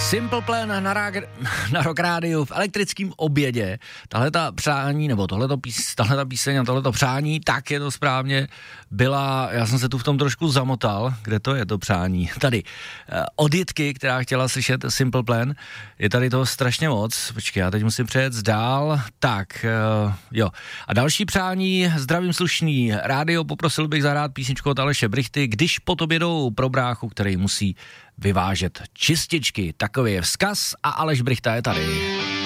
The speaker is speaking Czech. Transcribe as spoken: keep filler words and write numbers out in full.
Simple Plan na, rág, na Rock Rádiu v elektrickém obědě. Tahleta přání, nebo tohleto pís, tahleta píseň a tohleto přání, tak je to správně, byla, já jsem se tu v tom trošku zamotal, kde to je to přání? Tady, od Jitky, která chtěla slyšet Simple Plan, je tady toho strašně moc. Počkej, já teď musím přejet dál. Tak, uh, jo. A další přání, zdravím slušný rádio, poprosil bych zahrát písničku od Aleše Brichty, Když po tobě jdou, pro bráchu, který musí vyvážet čističky. Takový je vzkaz a Aleš Brichta je tady.